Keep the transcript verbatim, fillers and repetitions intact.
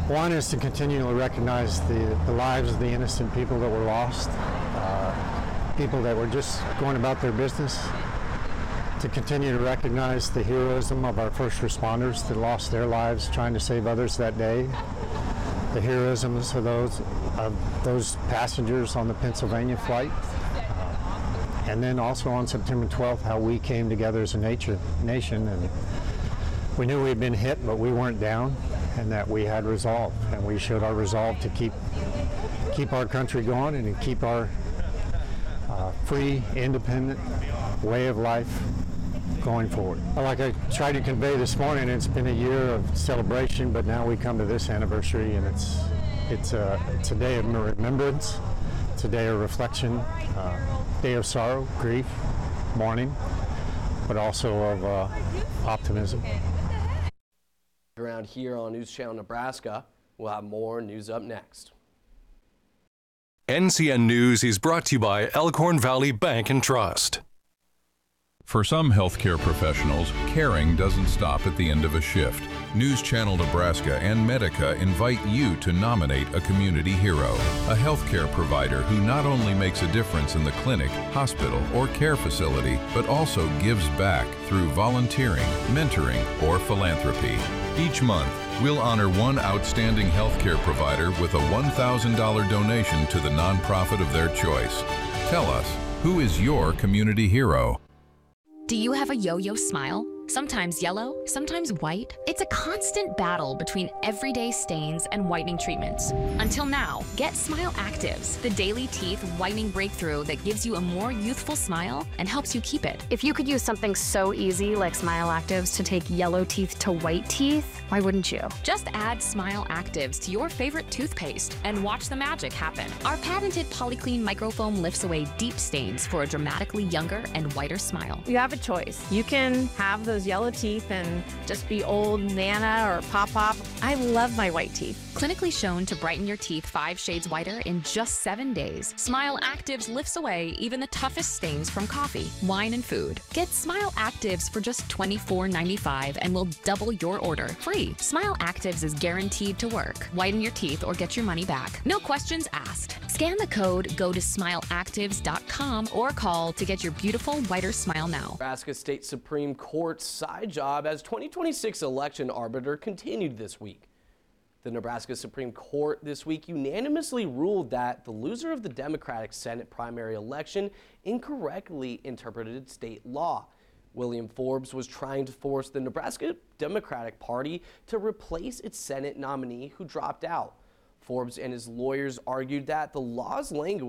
One is to continually recognize the, the lives of the innocent people that were lost, uh, people that were just going about their business, to continue to recognize the heroism of our first responders that lost their lives trying to save others that day, the heroisms of those, of those passengers on the Pennsylvania flight, uh, and then also on September twelfth, how we came together as a nature, nation, and we knew we had been hit, but we weren't down, and that we had resolve, and we showed our resolve to keep keep our country going and to keep our uh, free, independent way of life going forward. Like I tried to convey this morning, it's been a year of celebration, but now we come to this anniversary, and it's it's a, it's a day of remembrance, it's a day of reflection, uh, day of sorrow, grief, mourning, but also of uh, optimism. Around here on News Channel Nebraska, we'll have more news up next. N C N News is brought to you by Elkhorn Valley Bank and Trust. For some healthcare professionals, caring doesn't stop at the end of a shift. News Channel Nebraska and Medica invite you to nominate a community hero, a healthcare provider who not only makes a difference in the clinic, hospital, or care facility, but also gives back through volunteering, mentoring, or philanthropy. Each month, we'll honor one outstanding healthcare provider with a one thousand dollar donation to the nonprofit of their choice. Tell us, who is your community hero? Do you have a yo-yo smile? Sometimes yellow, sometimes white. It's a constant battle between everyday stains and whitening treatments. Until now, get Smile Actives, the daily teeth whitening breakthrough that gives you a more youthful smile and helps you keep it. If you could use something so easy like Smile Actives to take yellow teeth to white teeth, why wouldn't you? Just add Smile Actives to your favorite toothpaste and watch the magic happen. Our patented Polyclean microfoam lifts away deep stains for a dramatically younger and whiter smile. You have a choice. You can have those yellow teeth and just be old Nana or Pop Pop. I love my white teeth. Clinically shown to brighten your teeth five shades whiter in just seven days. Smile Actives lifts away even the toughest stains from coffee, wine, and food. Get Smile Actives for just twenty-four ninety-five and we'll double your order free. Smile Actives is guaranteed to work. Whiten your teeth or get your money back. No questions asked. Scan the code, go to smile actives dot com or call to get your beautiful whiter smile now. Nebraska State Supreme Court's side job as twenty twenty-six election arbiter continued this week. The Nebraska Supreme Court this week unanimously ruled that the loser of the Democratic Senate primary election incorrectly interpreted state law. William Forbes was trying to force the Nebraska Democratic Party to replace its Senate nominee who dropped out. Forbes and his lawyers argued that the law's language